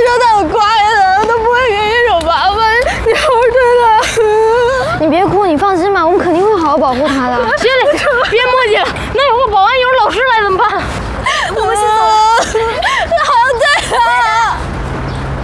说他很乖的，都不会给你惹麻烦。你要是真的， 你别哭，你放心吧，我们肯定会好好保护他的。 行了，别磨叽了。那有个保安，有老师来怎么办？ 我们先走了。好，对啊。